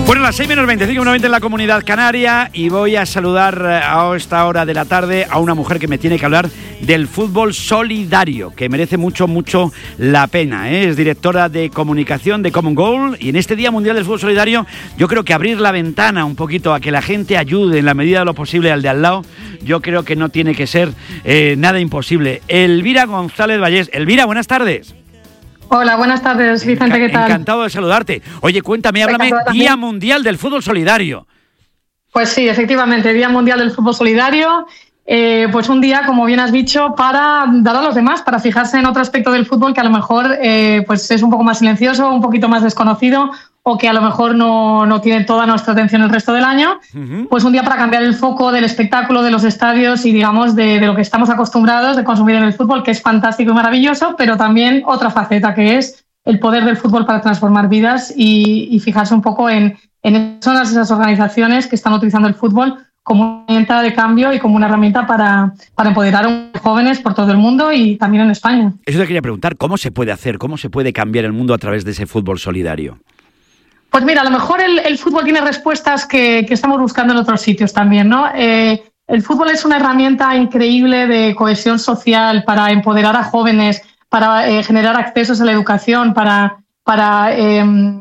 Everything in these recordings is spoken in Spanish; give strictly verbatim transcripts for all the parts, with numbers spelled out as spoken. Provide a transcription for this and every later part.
Bueno, las seis menos veinticinco, una veinte en la Comunidad Canaria, y voy a saludar a esta hora de la tarde a una mujer que me tiene que hablar del fútbol solidario, que merece mucho, mucho la pena, ¿eh? Es directora de comunicación de Common Goal, y en este Día Mundial del Fútbol Solidario yo creo que abrir la ventana un poquito a que la gente ayude en la medida de lo posible al de al lado, yo creo que no tiene que ser eh, nada imposible. Elvira González Vallés. Elvira, buenas tardes. Hola, buenas tardes, Vicente, ¿qué tal? Encantado de saludarte. Oye, cuéntame, háblame, Día Mundial del Fútbol Solidario. Pues sí, efectivamente, Día Mundial del Fútbol Solidario, eh, pues un día, como bien has dicho, para dar a los demás, para fijarse en otro aspecto del fútbol que a lo mejor eh, pues es un poco más silencioso, un poquito más desconocido, o que a lo mejor no, no tiene toda nuestra atención el resto del año. Uh-huh. Pues un día para cambiar el foco del espectáculo, de los estadios y, digamos, de, de lo que estamos acostumbrados de consumir en el fútbol, que es fantástico y maravilloso, pero también otra faceta que es el poder del fútbol para transformar vidas y, y fijarse un poco en, en todas esas organizaciones que están utilizando el fútbol como una herramienta de cambio y como una herramienta para, para empoderar a los jóvenes por todo el mundo y también en España. Eso te quería preguntar, ¿cómo se puede hacer, cómo se puede cambiar el mundo a través de ese fútbol solidario? Pues mira, a lo mejor el, el fútbol tiene respuestas que, que estamos buscando en otros sitios también, ¿no? Eh, el fútbol es una herramienta increíble de cohesión social para empoderar a jóvenes, para eh, generar accesos a la educación, para, para, eh,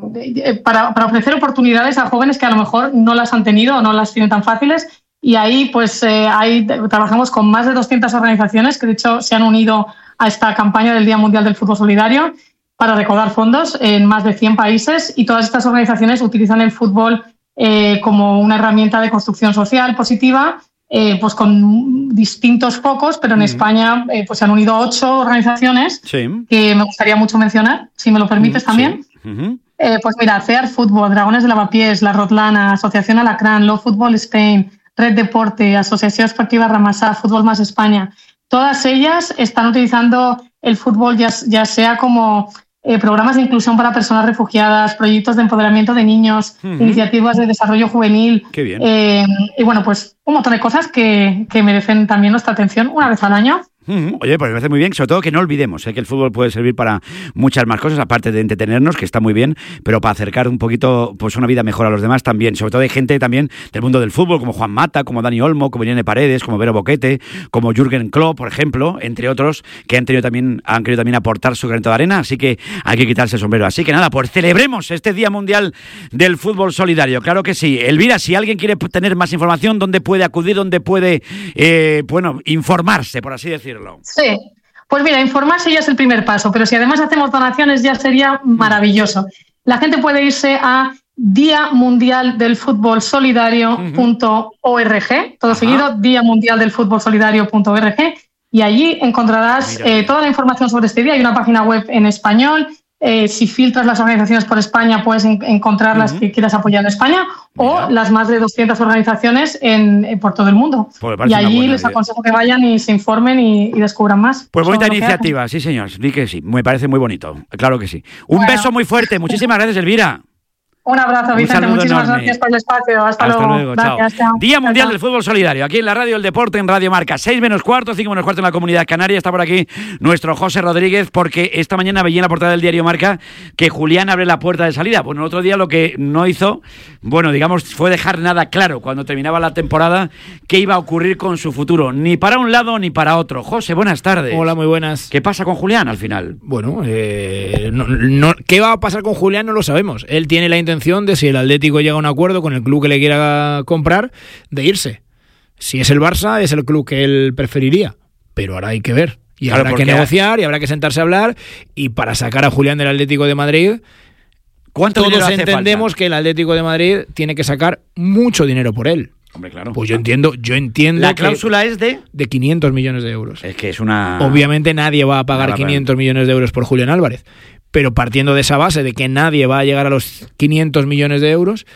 para, para ofrecer oportunidades a jóvenes que a lo mejor no las han tenido o no las tienen tan fáciles. Y ahí pues eh, ahí trabajamos con más de doscientas organizaciones que de hecho se han unido a esta campaña del Día Mundial del Fútbol Solidario para recaudar fondos en más de cien países, y todas estas organizaciones utilizan el fútbol eh, como una herramienta de construcción social positiva, eh, pues con distintos focos, pero en uh-huh. España eh, pues se han unido ocho organizaciones sí. que me gustaría mucho mencionar, si me lo permites uh-huh. también. Sí. Uh-huh. Eh, pues mira, C E A R Fútbol, Dragones de Lavapiés, La Rotlana, Asociación Alacrán, Lo Fútbol Spain, Red Deporte, Asociación Esportiva Ramasá, Fútbol Más España. Todas ellas están utilizando el fútbol ya, ya sea como Eh, programas de inclusión para personas refugiadas, proyectos de empoderamiento de niños, uh-huh. iniciativas de desarrollo juvenil. Qué bien. Eh, y bueno, pues un montón de cosas que, que merecen también nuestra atención una vez al año. Uh-huh. Oye, pues me parece muy bien, sobre todo que no olvidemos ¿eh? que el fútbol puede servir para muchas más cosas, aparte de entretenernos, que está muy bien, pero para acercar un poquito pues una vida mejor a los demás también, sobre todo hay gente también del mundo del fútbol, como Juan Mata, como Dani Olmo, como Irene Paredes, como Vero Boquete, como Jürgen Klopp, por ejemplo, entre otros, que han tenido también, han querido también aportar su granito de arena, así que hay que quitarse el sombrero. Así que nada, pues celebremos este Día Mundial del Fútbol Solidario, claro que sí. Elvira, si alguien quiere tener más información, ¿dónde puede acudir, dónde puede, eh, bueno, informarse, por así decirlo? Sí. Pues mira, informarse ya es el primer paso, pero si además hacemos donaciones ya sería maravilloso. La gente puede irse a Día Mundial del Fútbol Solidario punto org, todo Ajá. seguido, Día Mundial del Fútbol Solidario punto org, y allí encontrarás eh, toda la información sobre este día. Hay una página web en español. Eh, si filtras las organizaciones por España, puedes en- encontrar las uh-huh. que quieras apoyar en España, Mira. o las más de doscientas organizaciones en, en, por todo el mundo. Pues y allí les idea. aconsejo que vayan y se informen y, y descubran más. Pues bonita iniciativa, sí señor, sí que sí, me parece muy bonito, claro que sí. Un bueno. beso muy fuerte, muchísimas gracias, Elvira. Un abrazo, Vicente, un muchísimas enorme. gracias por el espacio. Hasta, Hasta luego. luego, Gracias, chao. chao. Día Mundial chao. del Fútbol Solidario, aquí en la Radio del Deporte, en Radio Marca. seis menos cuarto, cinco menos cuarto en la Comunidad Canaria. Está por aquí nuestro José Rodríguez, porque esta mañana veía en la portada del diario Marca que Julián abre la puerta de salida. Bueno, el otro día lo que no hizo, bueno, digamos, fue dejar nada claro cuando terminaba la temporada qué iba a ocurrir con su futuro, ni para un lado ni para otro. José, buenas tardes. Hola, muy buenas. ¿Qué pasa con Julián al final? Bueno, eh, no, no, ¿qué va a pasar con Julián? No lo sabemos. Él tiene la intención de, si el Atlético llega a un acuerdo con el club que le quiera comprar, de irse. Si es el Barça, es el club que él preferiría, pero ahora hay que ver. Y claro, habrá que negociar y habrá que sentarse a hablar, y para sacar a Julián del Atlético de Madrid, ¿cuánto todos dinero hace entendemos falta? Que el Atlético de Madrid tiene que sacar mucho dinero por él. Hombre, claro. Pues yo entiendo, yo entiendo La cláusula es de... de quinientos millones de euros. Es que es una... Obviamente nadie va a pagar Nada, quinientos millones de euros por Julián Álvarez, pero partiendo de esa base de que nadie va a llegar a los quinientos millones de euros,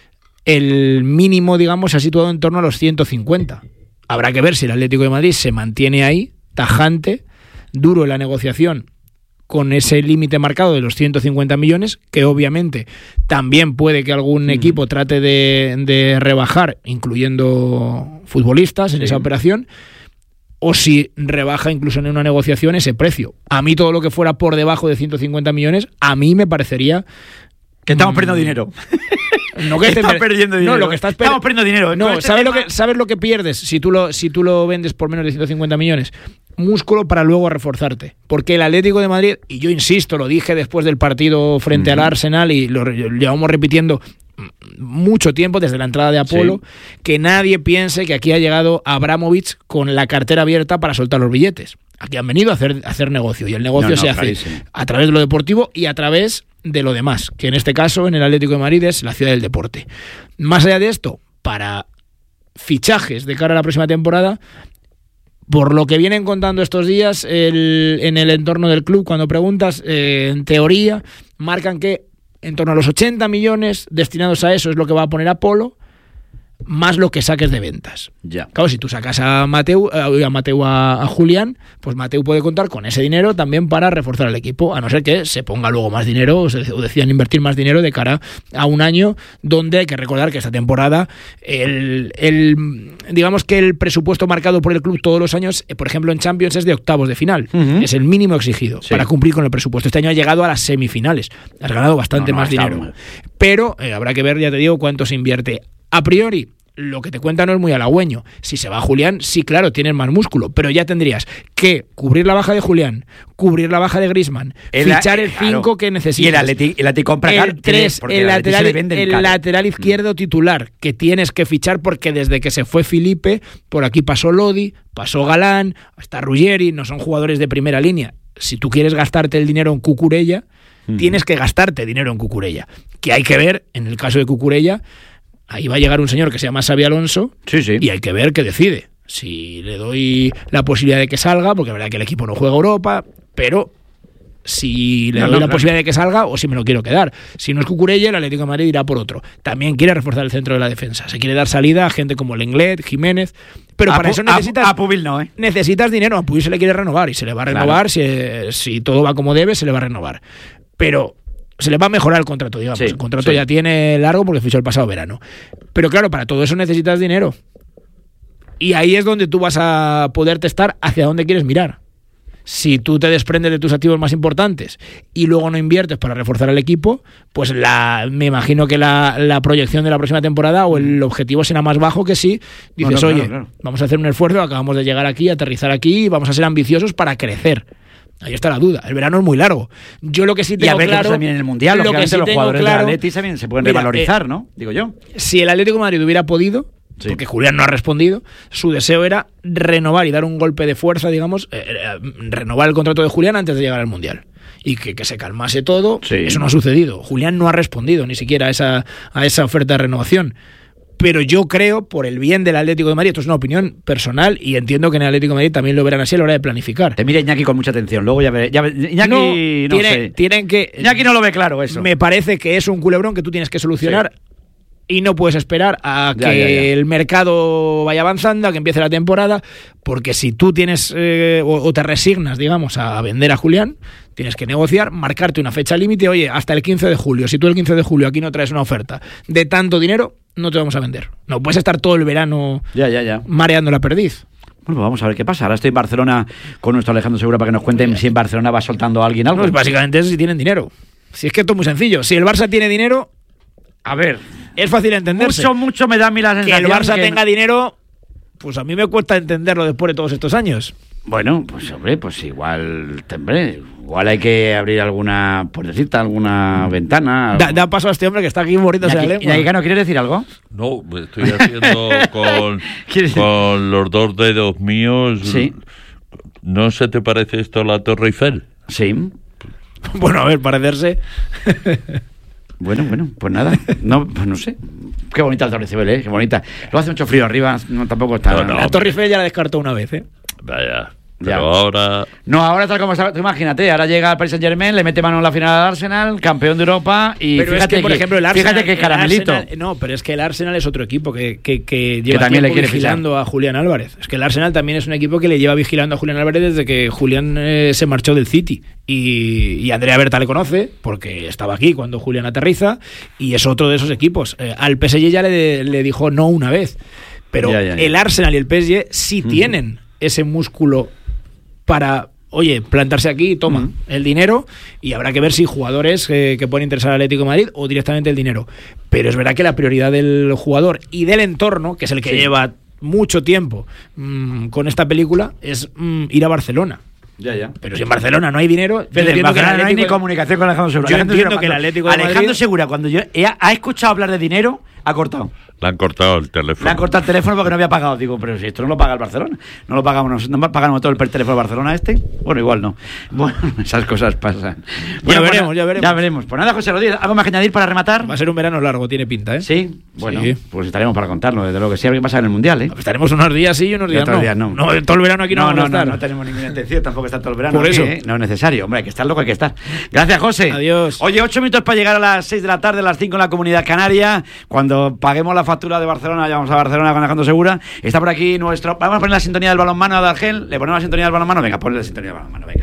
el mínimo, digamos, se ha situado en torno a los ciento cincuenta. Habrá que ver si el Atlético de Madrid se mantiene ahí, tajante, duro en la negociación, con ese límite marcado de los ciento cincuenta millones, que obviamente también puede que algún sí. equipo trate de, de rebajar, incluyendo futbolistas en sí. esa operación, o si rebaja incluso en una negociación ese precio. A mí todo lo que fuera por debajo de ciento cincuenta millones, a mí me parecería... Que estamos perdiendo dinero. No que Estás te... perdiendo dinero. No, lo que estás per... Estamos perdiendo dinero. No, este ¿sabes, tema... lo que, ¿sabes lo que pierdes si tú lo, si tú lo vendes por menos de ciento cincuenta millones? Músculo para luego reforzarte. Porque el Atlético de Madrid, y yo insisto, lo dije después del partido frente uh-huh. al Arsenal y lo, lo llevamos repitiendo mucho tiempo desde la entrada de Apolo, sí. que nadie piense que aquí ha llegado Abramovich con la cartera abierta para soltar los billetes. Aquí han venido a hacer, a hacer negocio y el negocio no, no, se hace clarísimo. A través de lo deportivo y a través de lo demás, que en este caso en el Atlético de Madrid es la ciudad del deporte. Más allá de esto, para fichajes de cara a la próxima temporada, por lo que vienen contando estos días el, en el entorno del club, cuando preguntas, eh, en teoría, marcan que en torno a los ochenta millones destinados a eso es lo que va a poner Apolo, más lo que saques de ventas. Ya. Claro, si tú sacas a Mateu, a, Mateu a, a Julián, pues Mateu puede contar con ese dinero también para reforzar el equipo, a no ser que se ponga luego más dinero o, se, o decidan invertir más dinero de cara a un año donde hay que recordar que esta temporada el, el digamos que el presupuesto marcado por el club todos los años, por ejemplo en Champions es de octavos de final, uh-huh. es el mínimo exigido sí. para cumplir con el presupuesto. Este año ha llegado a las semifinales, has ganado bastante no, no, más dinero, mal. Pero eh, habrá que ver, ya te digo, cuánto se invierte. A priori, lo que te cuenta no es muy halagüeño. Si se va Julián, sí, claro, tienes más músculo, pero ya tendrías que cubrir la baja de Julián, cubrir la baja de Griezmann, el, fichar el cinco claro. que necesitas. Y el Atleti, el Atleti compra el tres, el, lateral, el lateral izquierdo titular, que tienes que fichar porque desde que se fue Felipe, por aquí pasó Lodi, pasó Galán, hasta Ruggeri, no son jugadores de primera línea. Si tú quieres gastarte el dinero en Cucurella, mm. tienes que gastarte dinero en Cucurella. Que hay que ver, en el caso de Cucurella, ahí va a llegar un señor que se llama Xabi Alonso sí, sí. y hay que ver qué decide. Si le doy la posibilidad de que salga, porque la verdad que el equipo no juega Europa, pero si le no, doy no, la claro. posibilidad de que salga o si me lo quiero quedar. Si no es Cucurella, el Atlético de Madrid irá por otro. También quiere reforzar el centro de la defensa. Se quiere dar salida a gente como Lenglet, Jiménez, pero a para Pu- eso necesitas a, a Pubil no, ¿eh? necesitas dinero. A Pubil se le quiere renovar y se le va a renovar claro. si, si todo va como debe, se le va a renovar. Pero se le va a mejorar el contrato, digamos. Sí, el contrato sí. ya tiene largo porque fichó el pasado verano. Pero claro, para todo eso necesitas dinero. Y ahí es donde tú vas a poder testar hacia dónde quieres mirar. Si tú te desprendes de tus activos más importantes y luego no inviertes para reforzar el equipo, pues la, me imagino que la, la proyección de la próxima temporada o el objetivo será más bajo que si dices, no, no, oye, claro, claro. vamos a hacer un esfuerzo, acabamos de llegar aquí, aterrizar aquí, vamos a ser ambiciosos para crecer. Ahí está la duda. El verano es muy largo. Yo lo que sí tengo y a ver claro... qué también en el Mundial, lo que sí los jugadores claro, del Atleti también se pueden mira, revalorizar, eh, ¿no? Digo yo. Si el Atlético de Madrid hubiera podido, sí. porque Julián no ha respondido, su deseo era renovar y dar un golpe de fuerza, digamos, eh, eh, renovar el contrato de Julián antes de llegar al Mundial. Y que, que se calmase todo. Sí. Eso no ha sucedido. Julián no ha respondido ni siquiera a esa, a esa oferta de renovación. Pero yo creo, por el bien del Atlético de Madrid, esto es una opinión personal y entiendo que en el Atlético de Madrid también lo verán así a la hora de planificar. Te mira Iñaki con mucha atención, luego ya veré. Ya, Iñaki no, no tiene, sé. Tienen que, Iñaki no lo ve claro eso. Me parece que es un culebrón que tú tienes que solucionar sí. y no puedes esperar a ya, que ya, ya. el mercado vaya avanzando, a que empiece la temporada, porque si tú tienes eh, o, o te resignas, digamos, a vender a Julián, tienes que negociar, marcarte una fecha límite, oye, hasta el quince de julio. Si tú el quince de julio aquí no traes una oferta de tanto dinero, no te vamos a vender. No puedes estar todo el verano ya, ya, ya. mareando la perdiz. Bueno, pues vamos a ver qué pasa. Ahora estoy en Barcelona con nuestro Alejandro Segura para que nos cuenten si en Barcelona va soltando a alguien algo. Pues básicamente eso, si tienen dinero. Si es que esto es muy sencillo. Si el Barça tiene dinero, a ver, es fácil entenderse. Mucho, mucho me da a mí la sensación que el Barça que... tenga dinero, pues a mí me cuesta entenderlo después de todos estos años. Bueno, pues hombre, pues igual, hombre, igual hay que abrir alguna, por decirte, alguna ventana. Da, da paso a este hombre que está aquí muriéndose la lengua. ¿Y ¿no quieres decir algo? No, estoy haciendo con, con los dos dedos míos. Sí. ¿No se te parece esto a la Torre Eiffel? Sí. Bueno, a ver, parecerse. Bueno, bueno, pues nada, no, pues no sé. Qué bonita la Torre Eiffel, ¿eh? Qué bonita. Lo hace mucho frío arriba, no tampoco está. No, no, la Torre Eiffel ya la descartó una vez, ¿eh? Vaya. Ya. Pero ahora... No, ahora tal como está, tú imagínate, ahora llega el Paris Saint-Germain, le mete mano en la final al Arsenal, campeón de Europa, y pero fíjate es que, por que, ejemplo, el Arsenal, fíjate que caramelito. Arsenal, no, pero es que el Arsenal es otro equipo que, que, que lleva que también tiempo le quiere vigilando fichar. a Julián Álvarez. Es que el Arsenal también es un equipo que le lleva vigilando a Julián Álvarez desde que Julián eh, se marchó del City. Y, y Andrea Berta le conoce, porque estaba aquí cuando Julián aterriza, y es otro de esos equipos. Eh, al P S G ya le, le dijo no una vez, pero ya, ya, ya. el Arsenal y el P S G sí uh-huh. tienen ese músculo para oye, plantarse aquí, toma uh-huh. el dinero, y habrá que ver si jugadores eh, que pueden interesar al Atlético de Madrid o directamente el dinero. Pero es verdad que la prioridad del jugador y del entorno, que es el que sí. lleva mucho tiempo mmm, con esta película, es mmm, ir a Barcelona. Ya, ya. Pero si en Barcelona no hay dinero, pero en Barcelona no hay ni comunicación con Alejandro Segura. Yo Alejandro entiendo Segura, que el Atlético de Alejandro Madrid... Segura, cuando yo he, ha escuchado hablar de dinero, ha cortado. Le han cortado el teléfono. Le han cortado el teléfono porque no había pagado. Digo, pero si esto no lo paga el Barcelona. No lo pagamos, no pagamos todo el teléfono de Barcelona este. Bueno, igual no. Bueno, esas cosas pasan. Bueno, ya veremos, pues, ya veremos. Ya veremos. Pues nada, José Rodríguez, ¿algo más que añadir para rematar? Va a ser un verano largo, tiene pinta, ¿eh? Sí. Bueno, sí. pues estaremos para contarlo. Desde lo que sea, qué pasa en el Mundial, ¿eh? Estaremos unos días sí y unos días, y otros no. días no. No, todo el verano aquí no, no vamos no, a estar. No, no tenemos ninguna intención tampoco estar todo el verano. Por aquí, eso. ¿eh? No es necesario. Hombre, hay que estar loco, hay que estar. Gracias, José. Adiós. Oye, ocho minutos para llegar a las seis de la tarde, a las cinco en la Comunidad Canaria. Cuando paguemos la factura de Barcelona, ya vamos a Barcelona con Alejandro Segura. Está por aquí nuestro... Vamos a poner la sintonía del balonmano a Dargel. ¿Le ponemos la sintonía del balonmano? Venga, ponle la sintonía del balonmano, venga.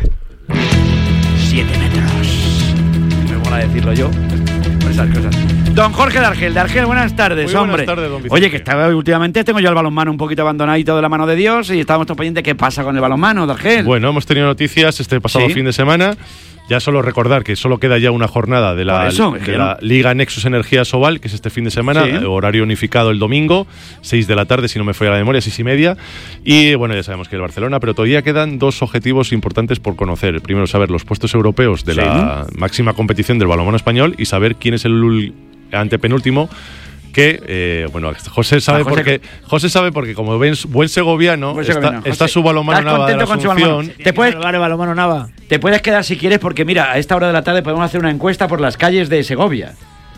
Siete metros. Me mola decirlo yo. Por esas cosas. Don Jorge Dargel. Dargel, buenas tardes, Muy hombre. Buenas tardes, don Vicente. Oye, que estaba últimamente, tengo yo el balonmano un poquito abandonadito de la mano de Dios y estábamos todos pendientes. ¿Qué pasa con el balonmano, Dargel? Bueno, hemos tenido noticias este pasado ¿Sí? fin de semana. Ya solo recordar que solo queda ya una jornada de la, eso, de que la no. Liga Nexus Energía Sobal, que es este fin de semana, Sí. horario unificado el domingo, seis de la tarde, si no me falla la memoria, seis y media. Y bueno, ya sabemos que el Barcelona, pero todavía quedan dos objetivos importantes por conocer. El primero, saber los puestos europeos de Sí. la máxima competición del balonmano español y saber quién es el antepenúltimo. Que, eh, bueno, José sabe, José, porque José sabe porque como ven, buen segoviano, Buen está, segoviano. está José, su balonmano ¿estás Nava de la contento con su balonmano? Asunción. ¿Te puedes, Vale, balonmano Nava. te puedes quedar si quieres porque mira, a esta hora de la tarde podemos hacer una encuesta por las calles de Segovia.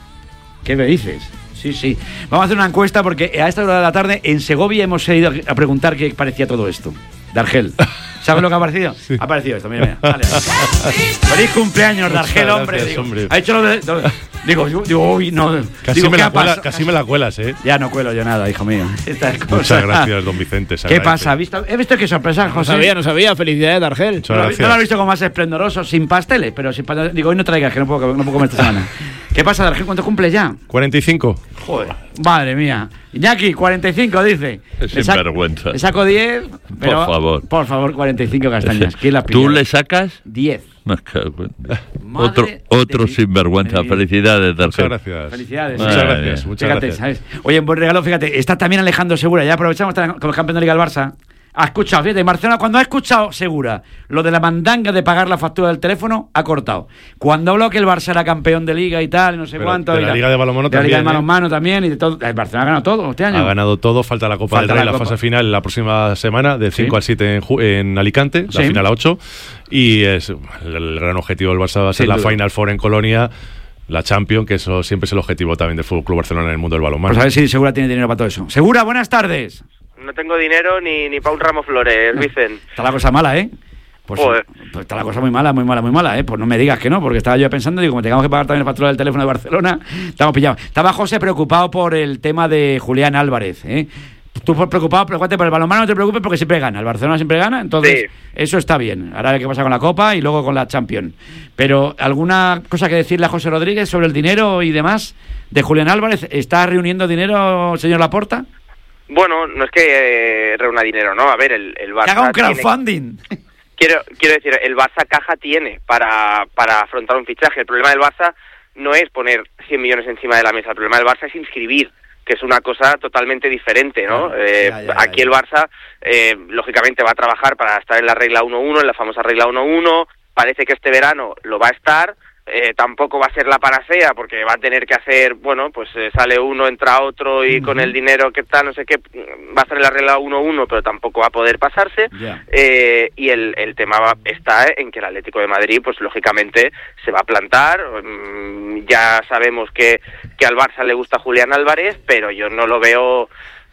¿Qué me dices? Sí, sí. Vamos a hacer una encuesta porque a esta hora de la tarde en Segovia hemos ido a preguntar qué parecía todo esto. Dargel. ¿Sabes lo que ha parecido? Sí. Ha parecido esto, mira, mira. Vale, vale. Feliz cumpleaños, Dargel, hombre. Gracias, Digo, hombre. ha hecho lo de... Lo, digo, digo, uy, no. Casi, digo, me ¿qué la ha cuela, pasado? casi me la cuelas, ¿eh? Ya no cuelo yo nada, hijo mío. Estas cosas. Muchas gracias, don Vicente. ¿Qué agradece. pasa? ¿Has visto? He visto qué sorpresa, No José. sabía, no sabía. Felicidades, Dargel. Muchas No, lo- gracias. no lo he visto como más esplendoroso, sin pasteles, pero sin pasteles. Digo, hoy no traigas, que no puedo, no puedo comer esta semana. ¿Qué pasa, Dargel? ¿Cuánto cumple ya? cuarenta y cinco. Joder, madre mía. Iñaki, cuarenta y cinco, dice. Es Le sac- sinvergüenza. Le saco diez, pero... Por favor. Por favor, cuarenta y cinco castañas. ¿Quién las pide? ¿Tú le sacas? diez. Me cago en- Madre Otro, de otro Dios. sinvergüenza. Madre mía. Felicidades, Muchas Dargel. gracias. Felicidades. Muchas Madre gracias. mía. Muchas Fíjate, gracias. ¿sabes? Oye, un buen regalo, fíjate. Está también Alejandro Segura. Ya aprovechamos está como campeón de Liga del Barça. Ha escuchado, fíjate, Barcelona, cuando ha escuchado Segura lo de la mandanga de pagar la factura del teléfono, ha cortado. Cuando habló que el Barça era campeón de Liga y tal, y no sé Pero cuánto. de y la Liga de balonmano de la Liga de también, ¿eh? balonmano también, y de todo. El Barcelona ha ganado todo este año. Ha ganado todo, falta la Copa Falta del Rey, la la, Copa. fase final la próxima semana, del Sí. cinco al siete en, Ju- en Alicante, la Sí. final a ocho. Y es el, el gran objetivo del Barça va a ser Sin la duda. Final Four en Colonia, la Champions, que eso siempre es el objetivo también del Fútbol Club Barcelona en el mundo del balonmano. Pues a ver si Segura tiene dinero para todo eso. Segura, buenas tardes. No tengo dinero ni, ni para un ramo flores, Vicen. Está la cosa mala, ¿eh? Pues, Joder. pues está la cosa muy mala, muy mala, muy mala, ¿eh? Pues no me digas que no, porque estaba yo pensando, digo, como tengamos que pagar también la factura del teléfono de Barcelona, estamos pillados. Estaba José preocupado por el tema de Julián Álvarez, ¿eh? Tú por preocupado, preocupate por el balonmano, no te preocupes porque siempre gana. El Barcelona siempre gana, entonces Sí. eso está bien. Ahora a ver qué pasa con la Copa y luego con la Champions. Pero, ¿alguna cosa que decirle a José Rodríguez sobre el dinero y demás de Julián Álvarez? ¿Está reuniendo dinero, señor Laporta? Bueno, no es que eh, reúna dinero, ¿no? A ver, el, el Barça... Que haga un tiene- crowdfunding. quiero, quiero decir, el Barça caja tiene para, para afrontar un fichaje. El problema del Barça no es poner cien millones encima de la mesa. El problema del Barça es inscribir, que es una cosa totalmente diferente, ¿no? Claro, Eh, ya, ya, ya, aquí ya. el Barça, eh, lógicamente, va a trabajar para estar en la regla uno uno, en la famosa regla uno uno. Parece que este verano lo va a estar. Eh, tampoco va a ser la panacea porque va a tener que hacer, bueno, pues eh, sale uno, entra otro y uh-huh. con el dinero que está, no sé qué, va a estar en la regla uno uno, pero tampoco va a poder pasarse. Yeah. Eh, y el, el tema va, está en que el Atlético de Madrid, pues lógicamente se va a plantar. Mm, ya sabemos que, que al Barça le gusta Julián Álvarez, pero yo no lo veo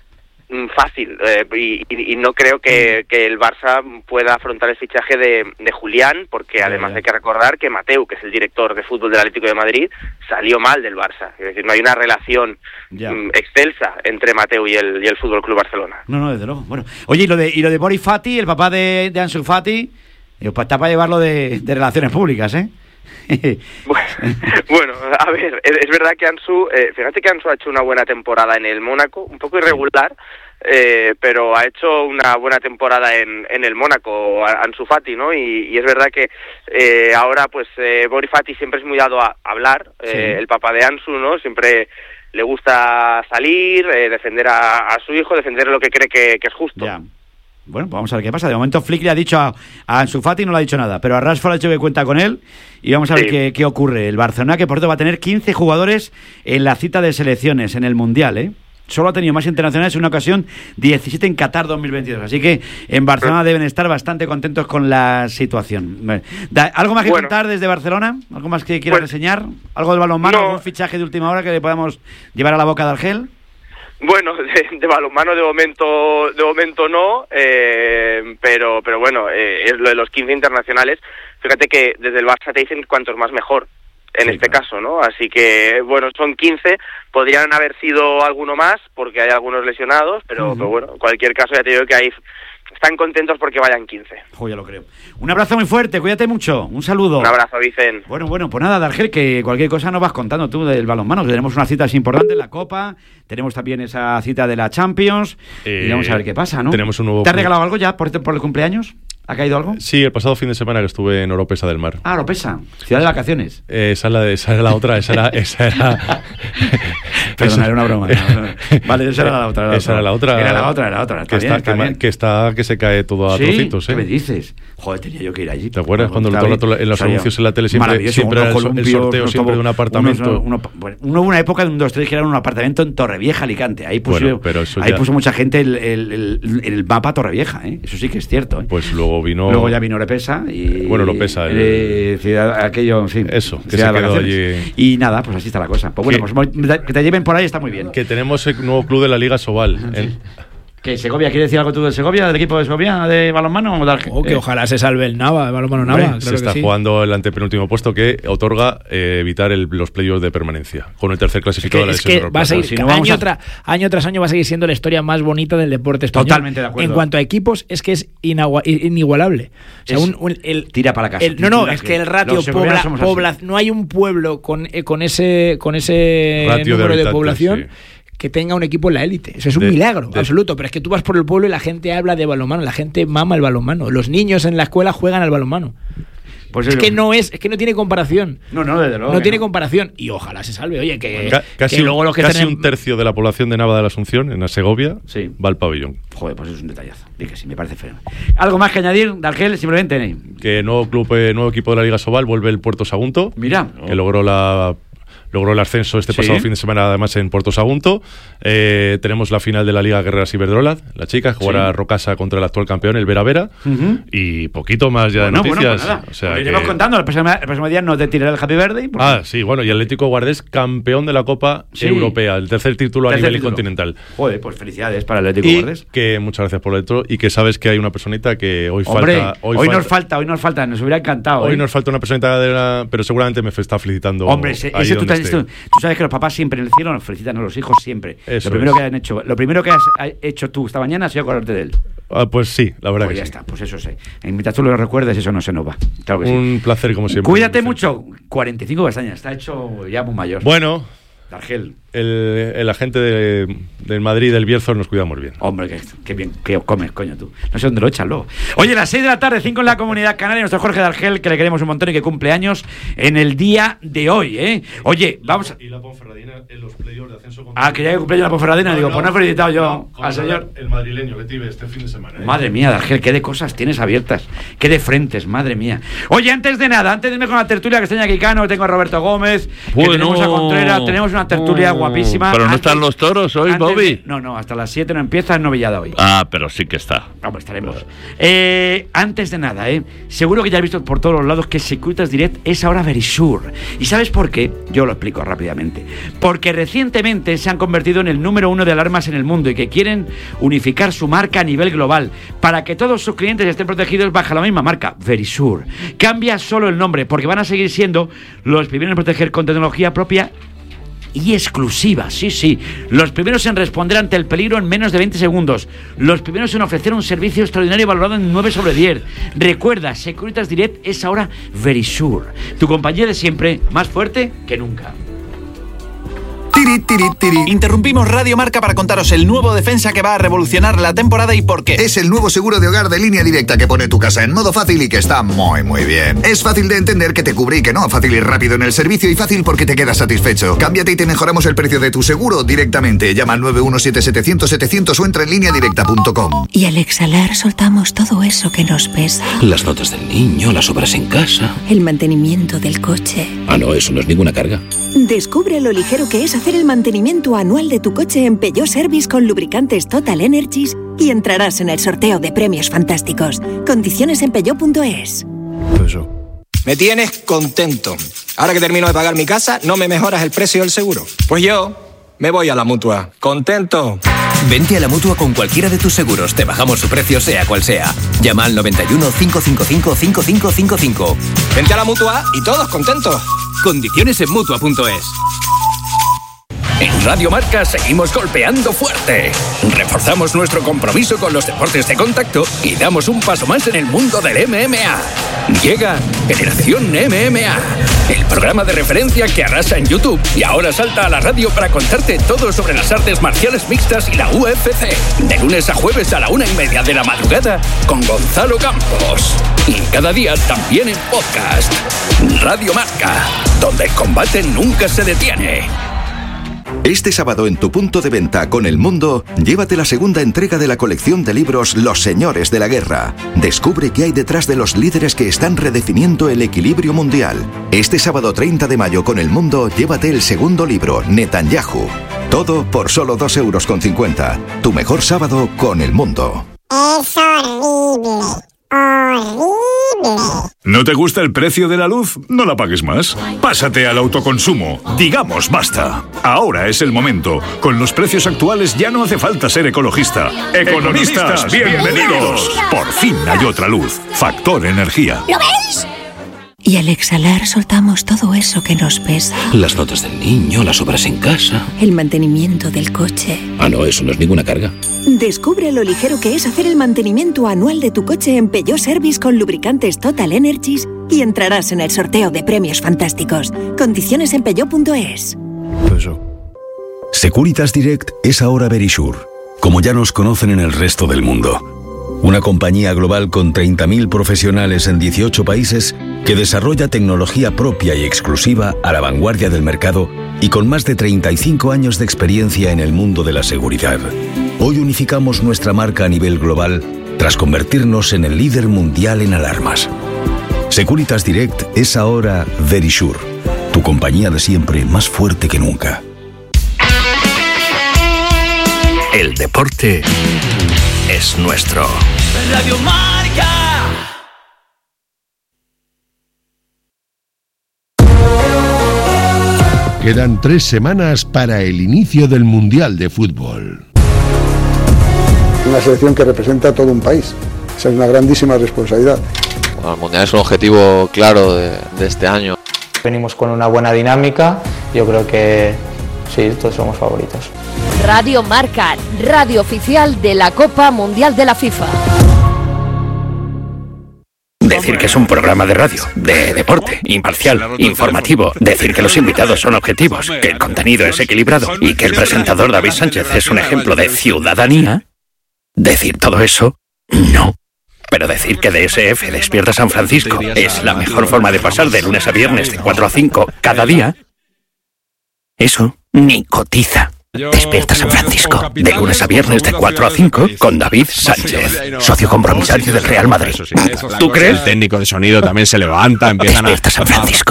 fácil eh, y, y, y no creo que, que el Barça pueda afrontar el fichaje de, de Julián, porque ya, además ya. hay que recordar que Mateu, que es el director de fútbol del Atlético de Madrid, salió mal del Barça, es decir, no hay una relación mm, excelsa entre Mateu y el, y el Fútbol Club Barcelona. No, no, desde luego. Bueno, oye, y lo de, y lo de Boris Fati, el papá de, de Ansu Fati, está para llevarlo de, de relaciones públicas, ¿eh? Bueno, a ver, es verdad que Ansu, eh, fíjate que Ansu ha hecho una buena temporada en el Mónaco, un poco irregular, eh, pero ha hecho una buena temporada en, en el Mónaco, Ansu Fati, ¿no? Y, y es verdad que eh, ahora, pues, eh, Boris Fati siempre es muy dado a hablar, eh, sí. El papá de Ansu, ¿no? Siempre le gusta salir, eh, defender a, a su hijo, defender lo que cree que, que es justo. Ya. Bueno, pues vamos a ver qué pasa. De momento Flick le ha dicho a, a Ansu Fati, no le ha dicho nada, pero a Rashford ha dicho que cuenta con él y vamos a ver sí. qué, qué ocurre. El Barcelona, que por cierto va a tener quince jugadores en la cita de selecciones en el Mundial, ¿eh? Solo ha tenido más internacionales en una ocasión, diecisiete en Qatar dos mil veintidós. Así que en Barcelona deben estar bastante contentos con la situación. ¿Algo más que bueno. contar desde Barcelona? ¿Algo más que quieras bueno. enseñar? ¿Algo del balonmano? No. ¿Algún fichaje de última hora que le podamos llevar a la boca de Argel? Bueno, de, de balonmano de momento de momento no, eh, pero pero bueno, eh, es lo de los quince internacionales. Fíjate que desde el Barça te dicen cuantos más mejor, en sí, este claro. caso, ¿no? Así que, bueno, son quince, podrían haber sido alguno más, porque hay algunos lesionados, pero, uh-huh. pero bueno, en cualquier caso ya te digo que ahí están contentos porque vayan quince. Oh, ya lo creo. Un abrazo muy fuerte, cuídate mucho, un saludo. Un abrazo, Vicen. Bueno, bueno, pues nada, Dargel, que cualquier cosa nos vas contando tú del balonmano, que tenemos unas citas importantes, la Copa, tenemos también esa cita de la Champions, eh, y vamos a ver qué pasa, ¿no? Tenemos un nuevo... ¿Te has regalado algo ya por, por el cumpleaños? ¿Ha caído algo? Sí, el pasado fin de semana que estuve en Oropesa del Mar. Ah, Oropesa, ciudad de vacaciones. Eh, esa, la de, esa era la otra, esa era... Esa era... Perdona, era una broma. No, no. Vale, esa era la otra. Era esa era la otra. Era la otra, era la otra. Está que, bien, está, está que, bien. que está que se cae todo a ¿Sí? trocitos, ¿eh? ¿Qué me dices? Joder, tenía yo que ir allí. ¿Te acuerdas cuando todo el rato en los anuncios en la tele siempre, siempre era el, el sorteo siempre de un apartamento? Uno, uno, bueno, hubo una época de un dos tres que era un apartamento en Torrevieja, Alicante. Ahí puso, bueno, pero eso ahí ya... puso mucha gente el, el, el, el mapa Torrevieja, ¿eh? Eso sí que es cierto, ¿eh? Pues luego vino... Luego ya vino Oropesa y... Bueno, Oropesa. El... Eh, ciudad, aquello, en fin. Eso, que se quedó allí... Y nada, pues así está la cosa. Pues bueno, pues que te lleven por ahí está muy bien. Que tenemos el nuevo club de la Liga Sobal. Sí. En... ¿Qué, Segovia? ¿Quieres decir algo tú del Segovia, del equipo de Segovia de balonmano? O de oh, que eh. ojalá se salve el Nava, el balonmano Nava. Claro se está sí. jugando el antepenúltimo puesto que otorga eh, evitar el, los playoffs de permanencia con el tercer clasificado es que, de la es que va a seguir, si no año, a... tra, año tras año va a seguir siendo la historia más bonita del deporte español. Totalmente de acuerdo. En cuanto a equipos, es que es inagua, inigualable. O sea, un, un, el, tira para la casa. El, no, no, es que el ratio pobla, pobla, no hay un pueblo con, eh, con ese, con ese ratio número de, de población. Sí. Que tenga un equipo en la élite. Eso es un de, milagro de, absoluto. Pero es que tú vas por el pueblo y la gente habla de balonmano, la gente mama el balonmano. Los niños en la escuela juegan al balonmano. Pues es, es que no es, es que no tiene comparación. No, no, desde luego. No tiene no. comparación. Y ojalá se salve. Oye, que, Ca- casi, que luego los que casi tienen... un tercio de la población de Nava de la Asunción, en la Segovia, sí. va al pabellón. Joder, pues es un detallazo. Dí que sí, me parece feo. ¿Algo más que añadir, Dargel? Simplemente. Que nuevo club, eh, nuevo equipo de la Liga Sobal, vuelve el Puerto Sagunto. Mira. Que oh. logró la... Logró el ascenso este pasado ¿Sí? fin de semana, además en Puerto Sagunto. Eh, tenemos la final de la Liga Guerreras Iberdrola. La chica jugará sí. Rocasa contra el actual campeón, el Vera Vera. Uh-huh. Y poquito más ya bueno, de noticias. Bueno, pues o sea, lo iremos que... contando. El próximo, el próximo día no te tiraré el Happy Birthday. Porque... Ah, sí, bueno. Y Atlético Guardés, campeón de la Copa sí. Europea. El tercer título tercer a nivel título. continental. Joder, pues felicidades para el Atlético y Guardés. Que muchas gracias por el otro. Y que sabes que hay una personita que hoy Hombre, falta. Hoy, hoy falta, nos falta, hoy nos falta. Nos hubiera encantado. Hoy ¿eh? nos falta una personita de la, pero seguramente me está felicitando. Hombre, ese, ese tú, tú, tú sabes que los papás siempre en el cielo nos felicitan a los hijos siempre. Eso lo primero es. que han hecho, lo primero que has hecho tú esta mañana ha sido acordarte de él. Ah, pues sí, la verdad pues que ya sí. está, pues eso sí. Mientras tú lo recuerdes, eso no se nos va. Claro que Un sí. placer como siempre. Cuídate mucho. cuarenta y cinco castañas, está hecho ya muy mayor. Bueno. Dargel. El, el agente de, del Madrid del Bierzo nos cuidamos bien. Hombre, que, que bien que comes, coño, tú. No sé dónde lo echas luego. Oye, las seis de la tarde, cinco en la Comunidad Canaria, nuestro Jorge Dargel, que le queremos un montón y que cumple años en el día de hoy, ¿eh? Oye, vamos a... Y la Ponferradina en los playoffs de ascenso... Ah, que ya que cumpleaños la Ponferradina, no, digo, no, pues no he felicitado yo no, al señor... El madrileño, que tiene este fin de semana. ¿eh? Madre mía, Dargel, qué de cosas tienes abiertas, qué de frentes, madre mía. Oye, antes de nada, antes de irme con la tertulia, que está Iñaki Cano, tengo a Roberto Gómez, bueno, que tenemos a Contreras, tenemos una tertulia oh, guapísima. Pero no antes, están los toros hoy, Bobby. De, no, no, hasta las siete no empieza, es novillada hoy. Ah, pero sí que está. Vamos, estaremos. Eh, antes de nada, eh, seguro que ya has visto por todos los lados que Securitas Direct es ahora Verisure. ¿Y sabes por qué? Yo lo explico rápidamente. Porque recientemente se han convertido en el número uno de alarmas en el mundo y que quieren unificar su marca a nivel global para que todos sus clientes estén protegidos bajo la misma marca, Verisure. Cambia solo el nombre porque van a seguir siendo los primeros en proteger con tecnología propia y exclusiva, sí, sí. Los primeros en responder ante el peligro en menos de veinte segundos. Los primeros en ofrecer un servicio extraordinario valorado en nueve sobre diez. Recuerda, Securitas Direct es ahora Verisure. Tu compañía de siempre, más fuerte que nunca. Tiri, tiri, tiri. Interrumpimos Radio Marca para contaros el nuevo defensa que va a revolucionar la temporada y por qué. Es el nuevo seguro de hogar de Línea Directa que pone tu casa en modo fácil y que está muy, muy bien. Es fácil de entender que te cubre y que no, fácil y rápido en el servicio y fácil porque te quedas satisfecho. Cámbiate y te mejoramos el precio de tu seguro directamente. Llama al nueve uno siete setecientos setecientos o entra en línea directa punto com. Y al exhalar soltamos todo eso que nos pesa. Las notas del niño, las obras en casa. El mantenimiento del coche. Ah, no, eso no es ninguna carga. Descubre lo ligero que es hacer el mantenimiento anual de tu coche en Peugeot Service con lubricantes Total Energies y entrarás en el sorteo de premios fantásticos. Condiciones en peugeot punto es. Eso. Me tienes contento. Ahora que termino de pagar mi casa, no me mejoras el precio del seguro. Pues yo me voy a la Mutua. Contento. Vente a la Mutua con cualquiera de tus seguros. Te bajamos su precio sea cual sea. Llama al noventa y uno, cinco cinco cinco, cinco cinco cinco cinco. Vente a la Mutua y todos contentos. Condiciones en Mutua punto es. En Radio Marca seguimos golpeando fuerte. Reforzamos nuestro compromiso con los deportes de contacto y damos un paso más en el mundo del M M A. Llega Generación M M A, el programa de referencia que arrasa en YouTube y ahora salta a la radio para contarte todo sobre las artes marciales mixtas y la U F C. De lunes a jueves a la una y media de la madrugada con Gonzalo Campos. Y cada día también en podcast. Radio Marca, donde el combate nunca se detiene. Este sábado en tu punto de venta con El Mundo, llévate la segunda entrega de la colección de libros Los Señores de la Guerra. Descubre qué hay detrás de los líderes que están redefiniendo el equilibrio mundial. Este sábado treinta de mayo con El Mundo, llévate el segundo libro, Netanyahu. Todo por solo dos euros con cincuenta. Tu mejor sábado con El Mundo. Es horrible. Horrible. ¿No te gusta el precio de la luz? No la pagues más. Pásate al autoconsumo. Digamos basta. Ahora es el momento. Con los precios actuales ya no hace falta ser ecologista. Economistas, bienvenidos. Por fin hay otra luz. Factor Energía. ¿Lo veis? Y al exhalar soltamos todo eso que nos pesa. Las notas del niño, las obras en casa. El mantenimiento del coche. Ah, no, eso no es ninguna carga. Descubre lo ligero que es hacer el mantenimiento anual de tu coche en Peugeot Service con lubricantes Total Energies y entrarás en el sorteo de premios fantásticos. Condiciones en peugeot punto es. Eso. Securitas Direct es ahora Verisure, como ya nos conocen en el resto del mundo. Una compañía global con treinta mil profesionales en dieciocho países que desarrolla tecnología propia y exclusiva a la vanguardia del mercado y con más de treinta y cinco años de experiencia en el mundo de la seguridad. Hoy unificamos nuestra marca a nivel global tras convertirnos en el líder mundial en alarmas. Securitas Direct es ahora Verisure, tu compañía de siempre más fuerte que nunca. El deporte es nuestro. Radio Marca. Quedan tres semanas para el inicio del Mundial de Fútbol. Una selección que representa a todo un país. Esa es una grandísima responsabilidad. Bueno, el Mundial es un objetivo claro de, de este año. Venimos con una buena dinámica. Yo creo que sí, todos somos favoritos. Radio Marca, radio oficial de la Copa Mundial de la FIFA. Decir que es un programa de radio, de deporte, imparcial, informativo. Decir que los invitados son objetivos, que el contenido es equilibrado y que el presentador David Sánchez es un ejemplo de ciudadanía. Decir todo eso, no. Pero decir que D S F Despierta San Francisco es la mejor forma de pasar de lunes a viernes de cuatro a cinco cada día, eso ni cotiza. Despierta San Francisco, de lunes a viernes de cuatro a cinco con David Sánchez, socio compromisario del Real Madrid. ¿Tú crees? El técnico de sonido también se levanta, empiezan a... Despierta San Francisco.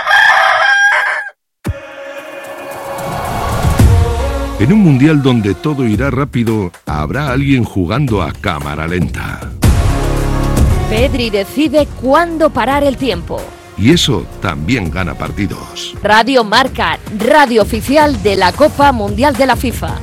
En un mundial donde todo irá rápido, habrá alguien jugando a cámara lenta. Pedri decide cuándo parar el tiempo. Y eso también gana partidos. Radio Marca, radio oficial de la Copa Mundial de la FIFA.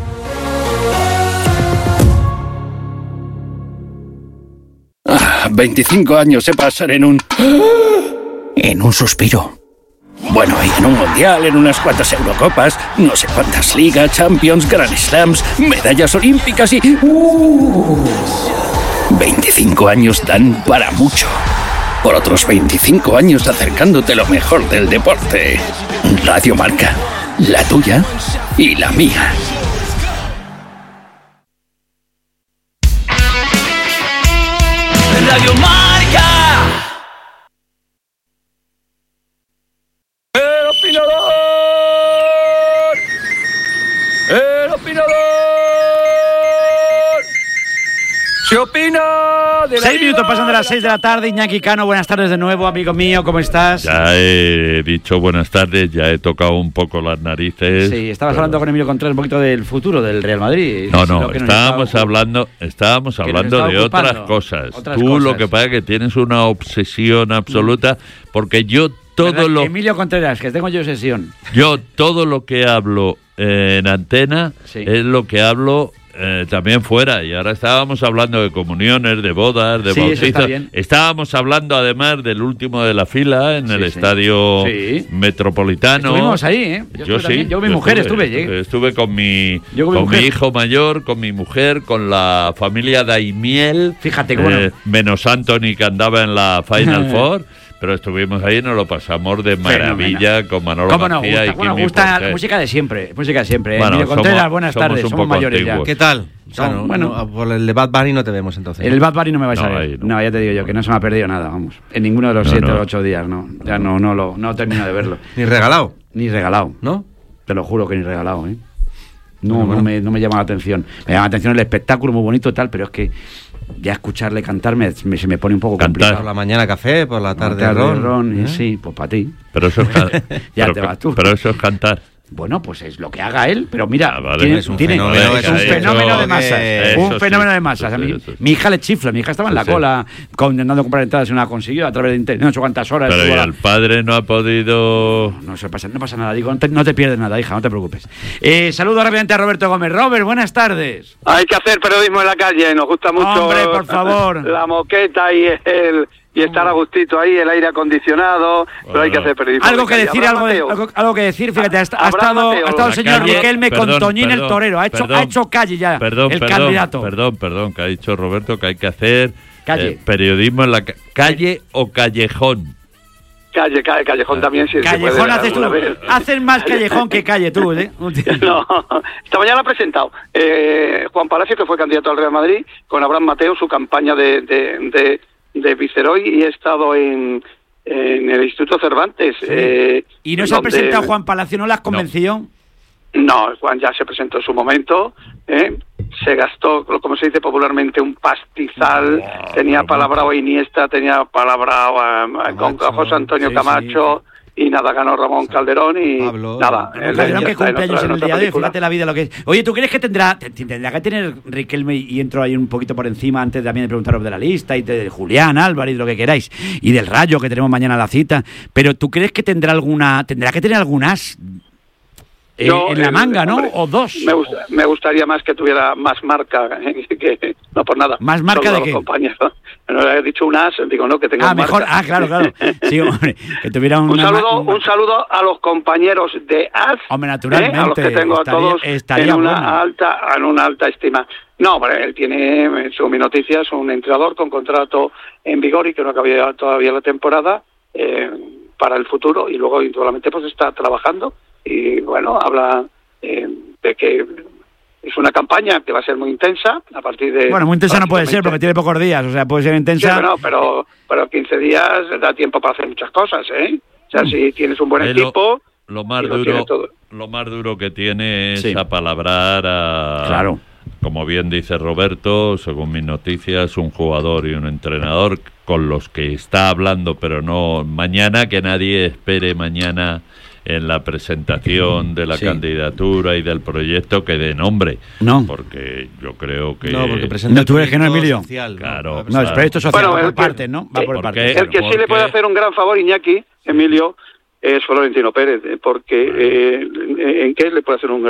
Ah, veinticinco años se pasan en un... en un suspiro. Bueno, y en un Mundial, en unas cuantas Eurocopas, no sé cuántas Ligas, Champions, Grand Slams, medallas olímpicas y... Uh, veinticinco años dan para mucho. Por otros veinticinco años acercándote lo mejor del deporte. Radio Marca, la tuya y la mía. Radio Marca. El opinador. El opinador. Se opina de la Seis vida, minutos pasan de las seis de la tarde. Iñaki Cano, buenas tardes de nuevo, amigo mío, ¿cómo estás? Ya he dicho buenas tardes, ya he tocado un poco las narices. Sí, estabas pero... hablando con Emilio Contreras un poquito del futuro del Real Madrid. No, no, que estábamos estaba... hablando, estábamos hablando de ocupando. otras cosas. Otras Tú cosas. lo que pasa es que tienes una obsesión absoluta, porque yo todo ¿Verdad? lo... Emilio Contreras, que tengo yo obsesión. Yo todo lo que hablo eh, en antena Sí. es lo que hablo eh, también fuera. Y ahora estábamos hablando de comuniones, de bodas, de Sí, eso está bautizos. bien. Estábamos hablando además del último de la fila en Sí, el sí. estadio Sí. Metropolitano. Estuvimos ahí, ¿eh? Yo Yo, estuve sí. también. Yo con mi mujer estuve, Estuve, llegué. estuve con mi, Yo con con mi mi mujer. hijo mayor, con mi mujer, con la familia Daimiel. Fíjate cómo eh, no. menos Anthony, que andaba en la Final Four. Pero estuvimos ahí y nos lo pasamos de maravilla Fenomenal. con Manolo ¿Cómo no? García Gusta, y bueno, Kimi gusta Porter. la música de siempre, música de siempre. Bueno, Emilio somos- Contreras, buenas somos tardes, un somos poco mayores antiguos. ¿Qué tal? O sea, No, no, bueno. no, por el de Bad Bunny no te vemos entonces. ya. El Bad Bunny no me vais No, a ver. ahí No. no. ya te digo yo, que no se me ha perdido nada, vamos. En ninguno de los No, siete no. o ocho días, no. Ya no, no lo, no termino de verlo. Ni regalado, Ni regalado. ¿no? Te lo juro que ni regalado, ¿eh? No, Bueno, bueno. no, me, no me llama la atención. Me llama la atención el espectáculo, muy bonito y tal, pero es que ya escucharle cantar me, me- se me pone un poco Cantar. complicado. Por la mañana café, por la tarde, Tarde ron. ron, y ¿eh? sí, pues para ti. Pero eso es, ca- Ya pero, te vas tú. pero eso es cantar. Bueno, pues es lo que haga él, pero mira, Ah, vale. tiene, Es un tiene- fenómeno, es eso un sí, fenómeno eso de masas, que- un eso fenómeno sí, de masas. eso A mí- sí, eso sí. mi hija le chifla, mi hija estaba en la Sí. cola con- intentando comprar entradas y no la consiguió a través de internet, no sé cuántas horas. Pero estuvo y la- el padre no ha podido... No, se pasa, no pasa nada, digo, no te, no te pierdes nada, hija, no te preocupes. Eh, saludo rápidamente a Roberto Gómez. Robert, buenas tardes. Hay que hacer periodismo en la calle, nos gusta mucho. Hombre, por favor. La moqueta y el y estar a gustito ahí, el aire acondicionado, pero hay que hacer periodismo. Algo en la que calle. decir, Abraham algo, de- Mateo. algo, algo que decir, fíjate, ha, ha Abraham estado, Mateo. ha estado el La señor calle- Riquelme con perdón, Toñín el perdón, torero, ha hecho, perdón. ha hecho calle ya, Perdón, el perdón, candidato. perdón, perdón, que ha dicho Roberto que hay que hacer Calle. eh, periodismo en la ca- calle o callejón. Calle, calle, callejón también, si se Callejón puede haces tú, alguna vez. haces más callejón que calle tú, ¿eh? No, esta mañana ha presentado eh, Juan Palacio, que fue candidato al Real Madrid, con Abraham Mateo, su campaña de, de, de, de Viceroy, y he estado en, en el Instituto Cervantes. Sí. eh, ¿Y no se ha donde- presentado Juan Palacio, no las convenció? No, Juan ya se presentó en su momento, ¿eh? Se gastó, como se dice popularmente, un pastizal, Wow, tenía wow, palabra a Iniesta, tenía palabra a, con José Antonio sí, Camacho, y nada, ganó Ramón Calderón y Pablo. nada. él Calderón, ya que está en cumple otra- años en el otra día de hoy, película. fíjate la vida lo que es. Oye, ¿tú crees que tendrá te- tendrá que tener Riquelme, y entro ahí un poquito por encima antes también de preguntaros de la lista, y de Julián, Álvarez, lo que queráis, y del Rayo, que tenemos mañana la cita, pero ¿tú crees que tendrá alguna, tendrá que tener algunas eh, Yo, en la eh, manga, ¿no? hombre, O dos. Me, gusta- me gustaría más que tuviera más marca, eh, que no por nada. ¿Más marca Solo de los qué? compañeros. No he dicho un as, digo no, que tenga Ah, mejor, marca. ah, claro, claro. Sí, hombre, que tuviera una Un saludo, ma- un saludo a los compañeros de A S, Hombre, ¿eh? naturalmente, a los que tengo estaría- a todos estaría en una bueno. alta, en una alta estima. No, hombre, él tiene, en su mi noticias, un entrenador con contrato en vigor y que no acabía todavía la temporada eh, para el futuro, y luego indudablemente pues está trabajando y bueno, habla eh, de que es una campaña que va a ser muy intensa a partir de... Bueno, muy intensa no puede ser porque tiene pocos días, o sea, puede ser Sí, intensa. bueno, pero, pero quince días da tiempo para hacer muchas cosas, ¿eh? O sea, si tienes un buen Eh, lo- equipo... Lo más y lo duro, tiene todo. lo más duro que tiene es Sí. apalabrar a, Claro. como bien dice Roberto, según mis noticias, un jugador y un entrenador con los que está hablando, pero no mañana, que nadie espere mañana en la presentación de la Sí. candidatura y del proyecto que dé nombre. No. Porque yo creo que... No, porque presenta No, tú eres que no, proyecto Emilio. social, Claro. No, claro. es proyecto social, Bueno, va el por que- partes, ¿no? Va sí, por porque- partes. El que sí le porque- puede hacer un gran favor, Iñaki, Emilio, es Florentino Pérez, eh, porque eh, ¿en qué le puede hacer un gran